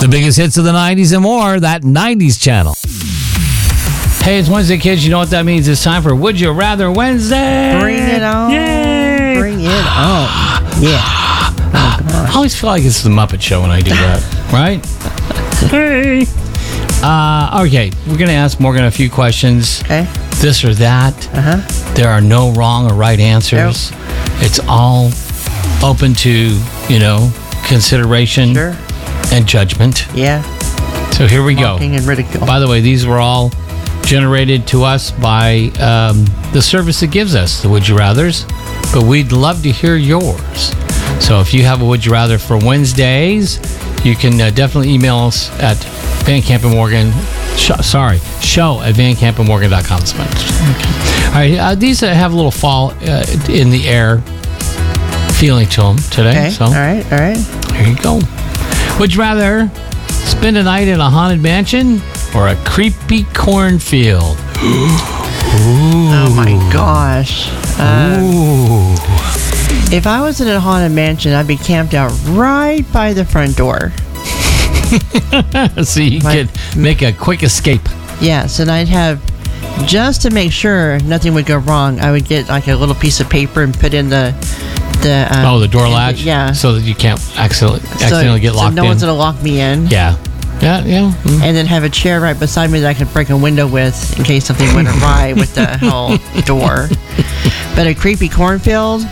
The biggest hits of the 90s and more, that 90s channel. Hey, it's Wednesday, kids. You know what that means. It's time for Would You Rather Wednesday. Bring it on. Yay. Bring it on. Yeah. I always feel like it's the Muppet Show when I do that, right? Hey. Okay, we're going to ask Morgan a few questions. Okay. This or that. There are no wrong or right answers. Nope. It's all open to, consideration and judgment. Yeah. So here we go. Mocking and ridicule. By the way, these were all generated to us by the service that gives us the Would You Rathers, but we'd love to hear yours. So if you have a Would You Rather for Wednesdays, you can definitely email us at Van Camp and Morgan. Show at vancamp.morgan.com. Okay. All right, these have a little fall in the air feeling to them today. Okay. So All right. here you go. Would you rather spend a night in a haunted mansion or a creepy cornfield? Oh my gosh. If I was in a haunted mansion, I'd be camped out right by the front door. So you could make a quick escape. Yes, and I'd have, just to make sure nothing would go wrong, I would get like a little piece of paper and put in the door latch? Yeah. So that you can't accidentally get locked in. So no one's going to lock me in. Yeah. Yeah. Mm. And then have a chair right beside me that I could break a window with in case something went awry with the whole door. But a creepy cornfield?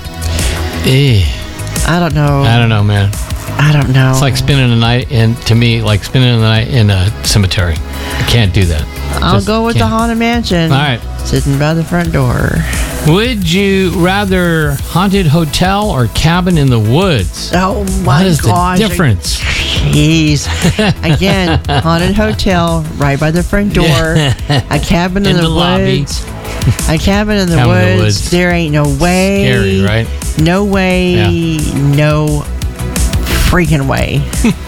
I don't know. I don't know, man. I don't know. It's like spending the night in a cemetery. I can't do that. I'll go with the haunted mansion. All right. Sitting by the front door. Would you rather haunted hotel or cabin in the woods? Oh my gosh. What is the difference? Jeez. Again, haunted hotel right by the front door. A cabin in the woods. A cabin in the woods. There ain't no way. Scary, right? No way. Yeah. No freaking way.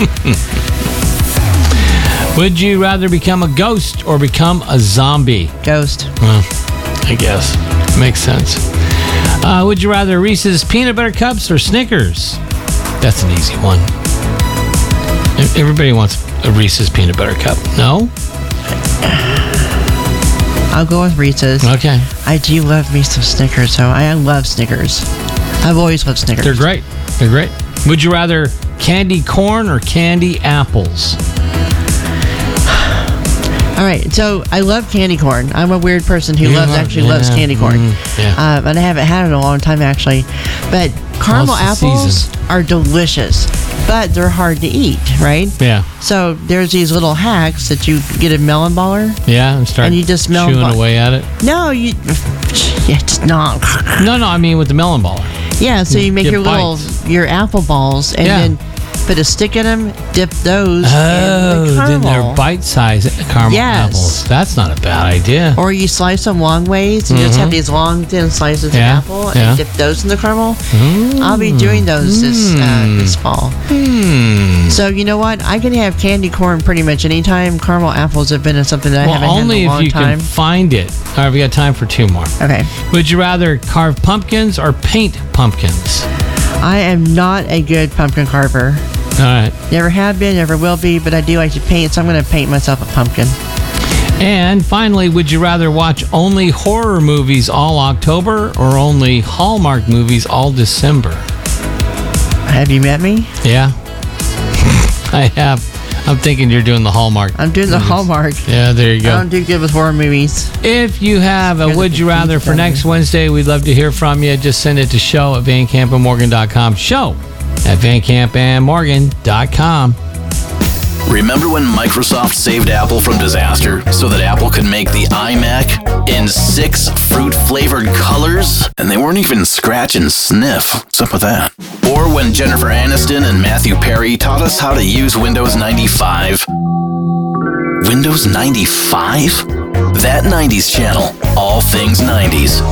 Would you rather become a ghost or become a zombie? Ghost. Well, I guess. Makes sense. Would you rather Reese's peanut butter cups or Snickers? That's an easy one. Everybody wants a Reese's peanut butter cup. No? I'll go with Reese's. Okay. I do love me some Snickers, so I love Snickers. I've always loved Snickers. They're great. They're great. Would you rather candy corn or candy apples? All right, so I love candy corn. I'm a weird person who loves candy corn. And I haven't had it in a long time, actually. But caramel apples are delicious, but they're hard to eat, right? Yeah. So there's these little hacks that you get a melon baller. Yeah, and start you just chewing away at it. No, it's not. No, I mean with the melon baller. Yeah, so you make your apple balls and then put a stick in them, dip those in the caramel. Then they're bite-sized caramel apples. That's not a bad idea. Or you slice them long ways and just have these long, thin slices of apple and dip those in the caramel. I'll be doing those this fall. So you know what? I can have candy corn pretty much anytime. Caramel apples have been something that I haven't had in a long time. Only if you can find it. All right, we got time for two more. Okay. Would you rather carve pumpkins or paint pumpkins? I am not a good pumpkin carver. All right. Never have been, never will be, but I do like to paint, so I'm going to paint myself a pumpkin. And finally, would you rather watch only horror movies all October or only Hallmark movies all December? Have you met me? Yeah. I have. I'm thinking you're doing the Hallmark. I'm doing the Hallmark. Yeah, there you go. I don't do good with horror movies. If you have a Would You Rather for next Wednesday, we'd love to hear from you. Just send it to show@vancampermorgan.com. Show@vancampermorgan.com. Remember when Microsoft saved Apple from disaster so that Apple could make the iMac in 6 fruit-flavored colors? And they weren't even scratch and sniff. What's up with that? Or when Jennifer Aniston and Matthew Perry taught us how to use Windows 95. Windows 95? That 90s channel. All things 90s.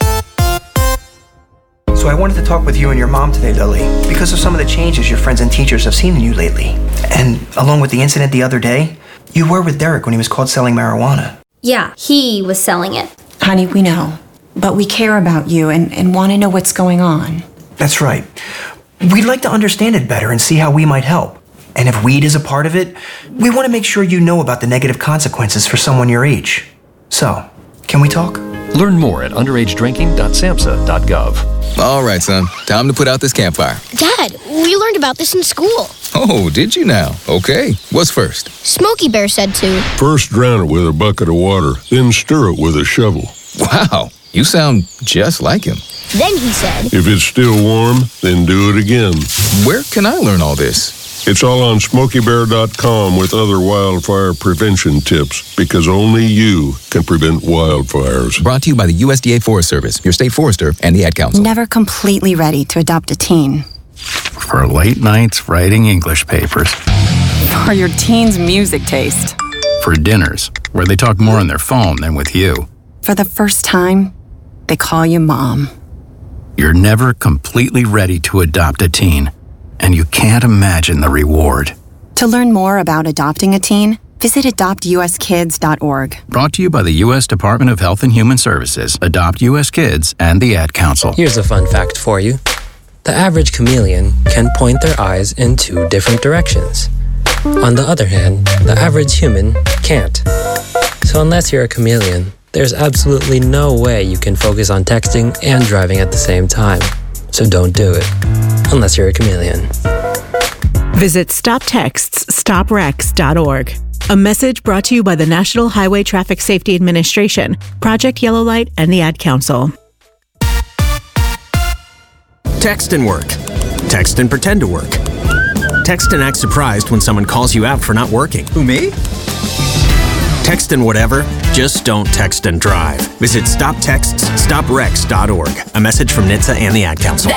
So I wanted to talk with you and your mom today, Lily, because of some of the changes your friends and teachers have seen in you lately. And along with the incident the other day, you were with Derek when he was caught selling marijuana. Yeah, he was selling it. Honey, we know. But we care about you and want to know what's going on. That's right. We'd like to understand it better and see how we might help. And if weed is a part of it, we want to make sure you know about the negative consequences for someone your age. So, can we talk? Learn more at underagedrinking.samhsa.gov. All right, son. Time to put out this campfire. Dad, we learned about this in school. Oh, did you now? Okay. What's first? Smokey Bear said to. First drown it with a bucket of water, then stir it with a shovel. Wow, you sound just like him. Then he said, If it's still warm, then do it again. Where can I learn all this? It's all on SmokeyBear.com with other wildfire prevention tips, because only you can prevent wildfires. Brought to you by the USDA Forest Service, your state forester, and the Ad Council. Never completely ready to adopt a teen. For late nights writing English papers. For your teen's music taste. For dinners where they talk more on their phone than with you. For the first time, they call you mom. You're never completely ready to adopt a teen, and you can't imagine the reward. To learn more about adopting a teen, visit adoptuskids.org. Brought to you by the U.S. Department of Health and Human Services, Adopt U.S. Kids, and the Ad Council. Here's a fun fact for you. The average chameleon can point their eyes in 2 different directions. On the other hand, the average human can't. So unless you're a chameleon, there's absolutely no way you can focus on texting and driving at the same time. So don't do it, unless you're a chameleon. Visit StopTextsStopWrecks.org. A message brought to you by the National Highway Traffic Safety Administration, Project Yellow Light, and the Ad Council. Text and work. Text and pretend to work. Text and act surprised when someone calls you out for not working. Who, me? Text and whatever, just don't text and drive. Visit StopTextsStopWrecks.org. A message from NHTSA and the Ad Council.